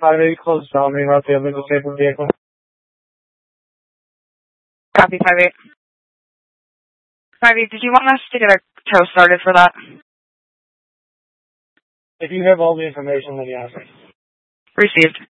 5-8 closed down, being route the illegal disabled vehicle. Copy 5-8. 5-8, did you want us to get a tow started for that? If you have all the information, then yes. Received.